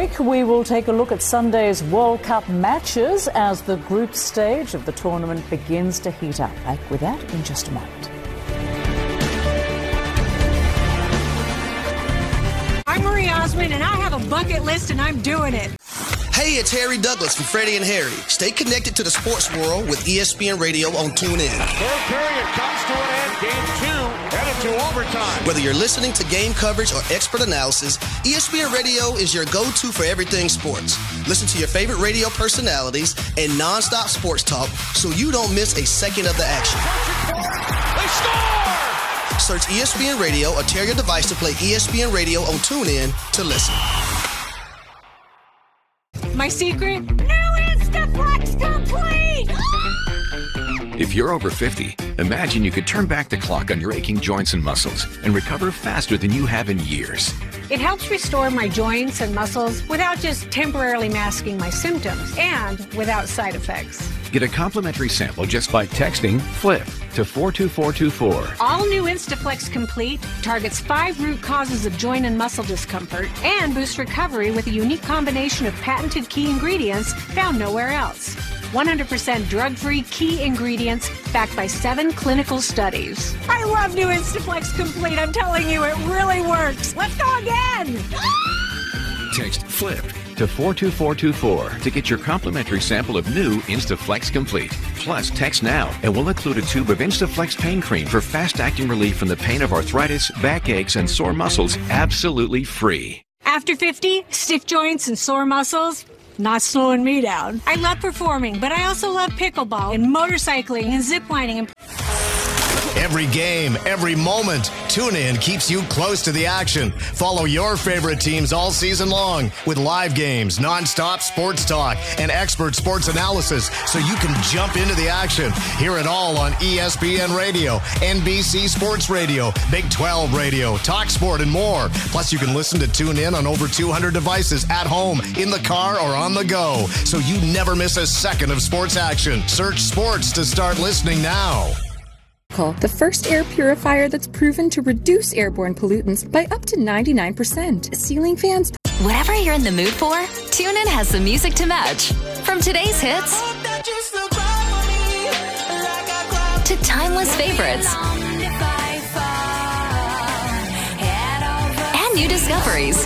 break, we will take a look at Sunday's World Cup matches as the group stage of the tournament begins to heat up. Back with that in just a moment. I'm Marie Osmond, and I have a bucket list, and I'm doing it. Hey, it's Harry Douglas from Freddie and Harry. Stay connected to the sports world with ESPN Radio on TuneIn. Third period comes to an end. Game 2 headed to overtime. Whether you're listening to game coverage or expert analysis, ESPN Radio is your go-to for everything sports. Listen to your favorite radio personalities and nonstop sports talk so you don't miss a second of the action. They score! Search ESPN Radio or tell your device to play ESPN Radio on TuneIn to listen. My secret? New Instaflex Complete! If you're over 50, imagine you could turn back the clock on your aching joints and muscles and recover faster than you have in years. It helps restore my joints and muscles without just temporarily masking my symptoms and without side effects. Get a complimentary sample just by texting FLIP to 42424. All new Instaflex Complete targets 5 root causes of joint and muscle discomfort and boosts recovery with a unique combination of patented key ingredients found nowhere else. 100% drug-free key ingredients backed by 7 clinical studies. I love new Instaflex Complete. I'm telling you, it really works. Let's go again. Text FLIP to 42424 to get your complimentary sample of new Instaflex Complete. Plus, text now and we'll include a tube of Instaflex pain cream for fast-acting relief from the pain of arthritis, backaches, and sore muscles absolutely free. After 50, stiff joints and sore muscles, not slowing me down. I love performing, but I also love pickleball and motorcycling and ziplining and Every game, every moment, TuneIn keeps you close to the action. Follow your favorite teams all season long with live games, nonstop sports talk, and expert sports analysis so you can jump into the action. Hear it all on ESPN Radio, NBC Sports Radio, Big 12 Radio, Talk Sport, and more. Plus, you can listen to TuneIn on over 200 devices at home, in the car, or on the go, so you never miss a second of sports action. Search sports to start listening now. The first air purifier that's proven to reduce airborne pollutants by up to 99%. Ceiling fans. Whatever you're in the mood for, TuneIn has the music to match. From today's hits to timeless favorites and new discoveries.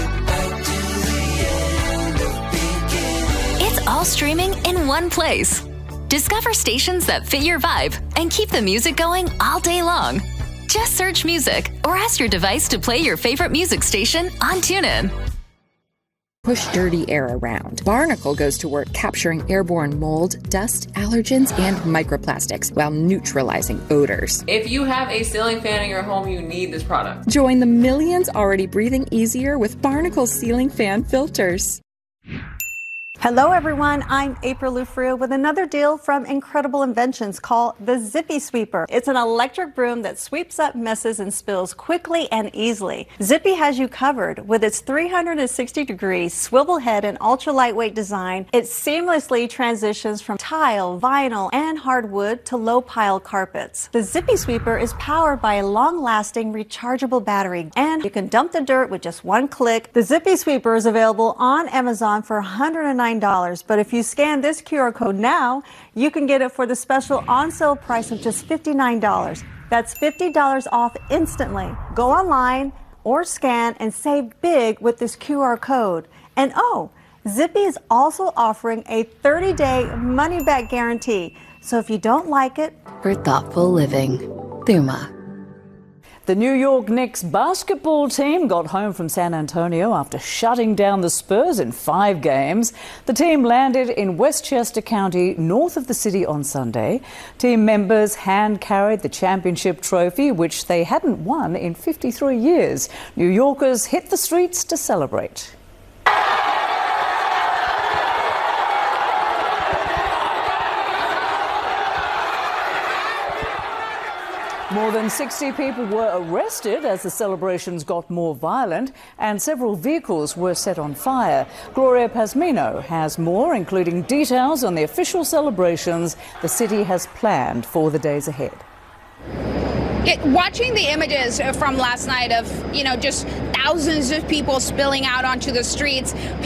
It's all streaming in one place. Discover stations that fit your vibe and keep the music going all day long. Just search music or ask your device to play your favorite music station on TuneIn. Push dirty air around. Barnacle goes to work capturing airborne mold, dust, allergens, and microplastics while neutralizing odors. If you have a ceiling fan in your home, you need this product. Join the millions already breathing easier with Barnacle ceiling fan filters. Hello everyone, I'm April Lufria with another deal from Incredible Inventions called the Zippy Sweeper. It's an electric broom that sweeps up messes and spills quickly and easily. Zippy has you covered with its 360-degree swivel head and ultra lightweight design. It seamlessly transitions from tile, vinyl, and hardwood to low pile carpets. The Zippy Sweeper is powered by a long-lasting rechargeable battery, and you can dump the dirt with just one click. The Zippy Sweeper is available on Amazon for $109. But if you scan this QR code now, you can get it for the special on-sale price of just $59. That's $50 off instantly. Go online or scan and save big with this QR code. And oh, Zippy is also offering a 30-day money-back guarantee. So if you don't like it, For thoughtful living. Thuma. The New York Knicks basketball team got home from San Antonio after shutting down the Spurs in 5 games. The team landed in Westchester County, north of the city on Sunday. Team members hand-carried the championship trophy, which they hadn't won in 53 years. New Yorkers hit the streets to celebrate. More than 60 people were arrested as the celebrations got more violent and several vehicles were set on fire. Gloria Pazmino has more, including details on the official celebrations the city has planned for the days ahead. Watching the images from last night of, just thousands of people spilling out onto the streets,